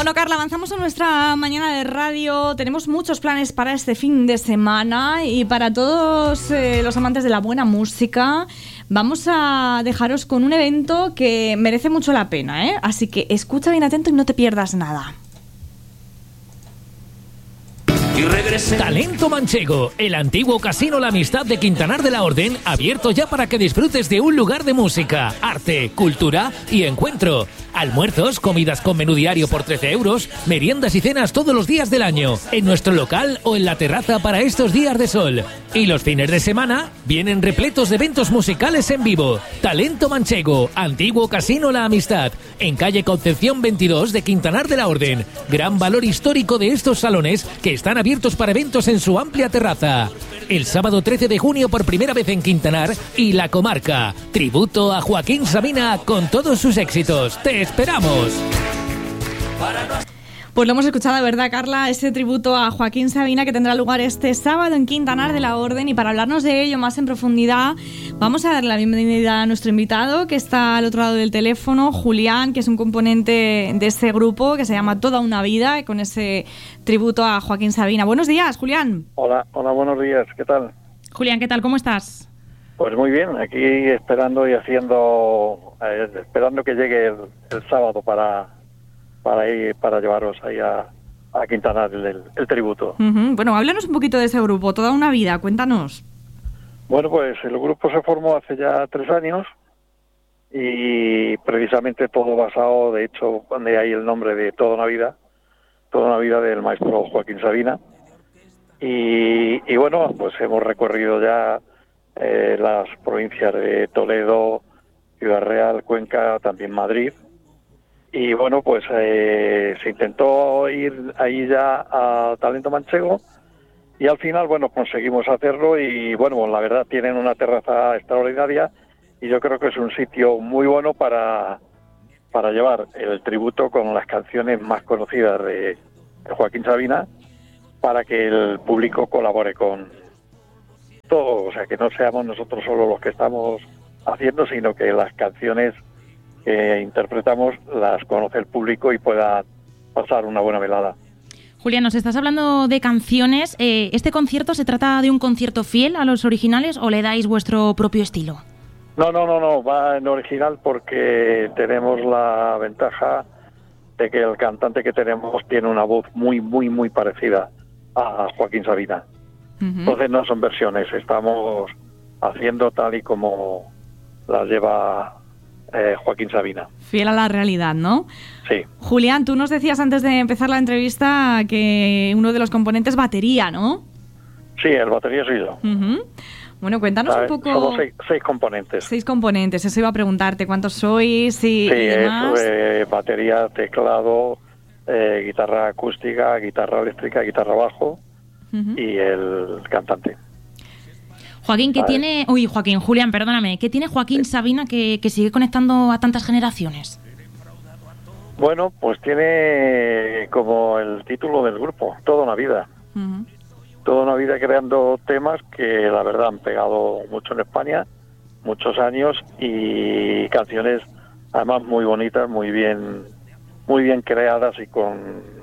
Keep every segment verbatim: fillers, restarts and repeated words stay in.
Bueno, Carla, avanzamos a nuestra mañana de radio. Tenemos muchos planes para este fin de semana y para todos eh, los amantes de la buena música vamos a dejaros con un evento que merece mucho la pena, ¿eh? Así que escucha bien atento y no te pierdas nada. Y regresé. Talento Manchego, el antiguo casino La Amistad de Quintanar de la Orden, abierto ya para que disfrutes de un lugar de música, arte, cultura y encuentro. Almuerzos, comidas con menú diario por trece euros, meriendas y cenas todos los días del año, en nuestro local o en la terraza para estos días de sol. Y los fines de semana vienen repletos de eventos musicales en vivo. Talento Manchego, antiguo casino La Amistad, en calle Concepción veintidós de Quintanar de la Orden. Gran valor histórico de estos salones que están abiertos para eventos en su amplia terraza. El sábado trece de junio por primera vez en Quintanar y la comarca. Tributo a Joaquín Sabina con todos sus éxitos. ¡Te esperamos! Pues lo hemos escuchado, ¿verdad, Carla? Ese tributo a Joaquín Sabina que tendrá lugar este sábado en Quintanar de la Orden. Y para hablarnos de ello más en profundidad, vamos a darle la bienvenida a nuestro invitado, que está al otro lado del teléfono, Julián, que es un componente de ese grupo que se llama Toda una Vida, con ese tributo a Joaquín Sabina. Buenos días, Julián. Hola, hola, buenos días, ¿qué tal? Julián, ¿qué tal? ¿Cómo estás? Pues muy bien, aquí esperando y haciendo, eh, esperando que llegue el, el sábado para... para ir, para llevaros ahí a, a Quintanar el, el, el tributo. Uh-huh. Bueno, háblanos un poquito de ese grupo, Toda una Vida, cuéntanos. Bueno, pues el grupo se formó hace ya tres años y precisamente todo basado, de hecho, donde hay el nombre de Toda una Vida, Toda una Vida del maestro Joaquín Sabina. Y, y bueno, pues hemos recorrido ya eh, las provincias de Toledo, Ciudad Real, Cuenca, también Madrid. Y bueno, pues eh, se intentó ir ahí ya a Talento Manchego y al final, bueno, conseguimos hacerlo y bueno, la verdad tienen una terraza extraordinaria y yo creo que es un sitio muy bueno para, para llevar el tributo con las canciones más conocidas de, de Joaquín Sabina para que el público colabore con todo, o sea, que no seamos nosotros solo los que estamos haciendo, sino que las canciones que interpretamos las conoce el público y pueda pasar una buena velada. Julián, nos estás hablando de canciones. Eh, ¿Este concierto se trata de un concierto fiel a los originales o le dais vuestro propio estilo? No, no, no, no, va en original porque tenemos la ventaja de que el cantante que tenemos tiene una voz muy, muy, muy parecida a Joaquín Sabina. Uh-huh. Entonces no son versiones, estamos haciendo tal y como las lleva Eh, Joaquín Sabina. Fiel a la realidad, ¿no? Sí. Julián, tú nos decías antes de empezar la entrevista que uno de los componentes batería, ¿no? Sí, el batería soy yo. Uh-huh. Bueno, cuéntanos un poco... Somos seis, seis componentes. Seis componentes, eso iba a preguntarte, ¿cuántos sois y, sí, y demás? Sí, eh, batería, teclado, eh, guitarra acústica, guitarra eléctrica, guitarra bajo uh-huh. y el cantante. Joaquín, ¿qué tiene... Uy, Joaquín, Julián, perdóname. ¿Qué tiene Joaquín sí. Sabina que, que sigue conectando a tantas generaciones? Bueno, pues tiene como el título del grupo, Toda una Vida. Uh-huh. Toda una vida creando temas que la verdad han pegado mucho en España, muchos años, y canciones además muy bonitas, muy bien, muy bien creadas y con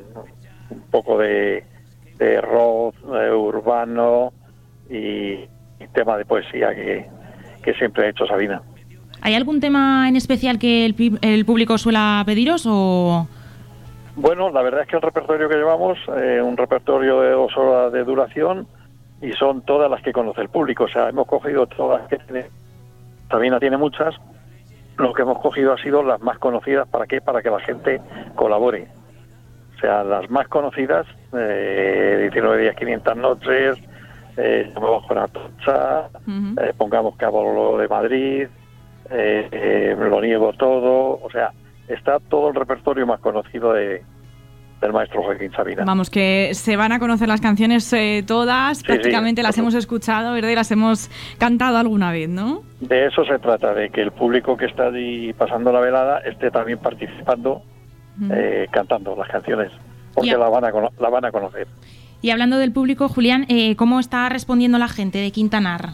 un poco de, de rock de urbano y... tema de poesía que, que siempre ha hecho Sabina. ¿Hay algún tema en especial que el, el público suela pediros o...? Bueno, la verdad es que el repertorio que llevamos, eh, un repertorio de dos horas de duración y son todas las que conoce el público, o sea, hemos cogido todas las que tiene, Sabina tiene muchas, lo que hemos cogido ha sido las más conocidas, ¿para qué? Para que la gente colabore. O sea, las más conocidas, eh, diecinueve días, quinientas noches... Eh, me bajo una tocha, uh-huh. eh, pongamos Cabo de Madrid, eh, eh, lo niego todo, o sea, está todo el repertorio más conocido de, del maestro Joaquín Sabina. Vamos, que se van a conocer las canciones eh, todas, sí, prácticamente sí, las hemos escuchado, ¿verdad? Y las hemos cantado alguna vez, ¿no? De eso se trata, de que el público que está allí pasando la velada esté también participando, uh-huh. eh, cantando las canciones, porque yeah. la, van a, la van a conocer. Y hablando del público, Julián, eh, ¿cómo está respondiendo la gente de Quintanar?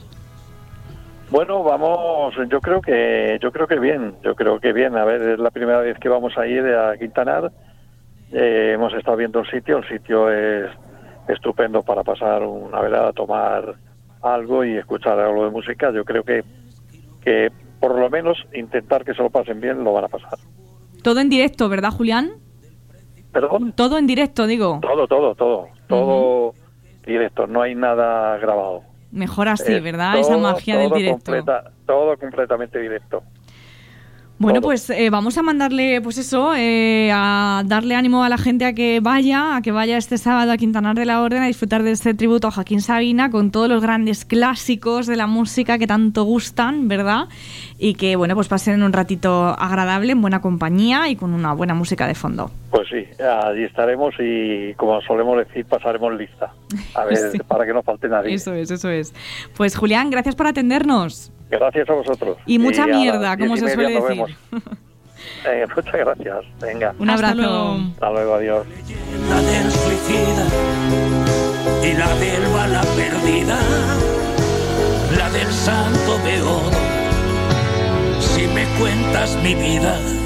Bueno, vamos, yo creo que yo creo que bien, yo creo que bien. A ver, es la primera vez que vamos a ir a Quintanar Eh, hemos estado viendo el sitio, el sitio es estupendo para pasar una velada, tomar algo y escuchar algo de música. Yo creo que, que por lo menos intentar que se lo pasen bien, lo van a pasar. Todo en directo, ¿verdad, Julián? ¿Perdón? Todo en directo, digo. Todo, todo, todo. Todo uh-huh. directo, no hay nada grabado. Mejor así, eh, ¿verdad? Todo, Esa magia del directo. Completa, todo completamente directo. Bueno, todo. pues eh, vamos a mandarle, pues eso, eh, a darle ánimo a la gente a que vaya, a que vaya este sábado a Quintanar de la Orden a disfrutar de este tributo a Joaquín Sabina con todos los grandes clásicos de la música que tanto gustan, ¿verdad? Y que, bueno, pues pasen un ratito agradable, en buena compañía y con una buena música de fondo. Pues sí, allí estaremos y, como solemos decir, pasaremos lista. A ver, sí. Para que no falte nadie. Eso es, eso es. Pues, Julián, gracias por atendernos. Gracias a vosotros. Y mucha y mierda, como se suele decir. Eh, muchas gracias. Venga. Un abrazo. Hasta luego, Hasta luego adiós. La del suicida y la del bala perdida, la del santo de oro. Si me cuentas mi vida,